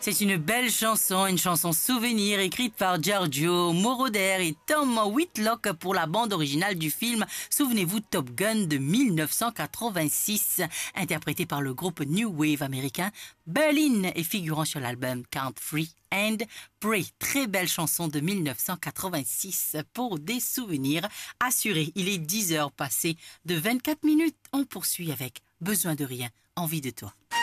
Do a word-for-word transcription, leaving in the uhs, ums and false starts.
C'est une belle chanson, une chanson souvenir écrite par Giorgio Moroder et Tom Whitlock pour la bande originale du film Souvenez-vous Top Gun de mille neuf cent quatre-vingt-six, interprété par le groupe New Wave américain Berlin et figurant sur l'album Count Free and Pray. Très belle chanson de mille neuf cent quatre-vingt-six pour des souvenirs assurés. Il est dix heures passées de vingt-quatre minutes. On poursuit avec Besoin de rien, envie de toi.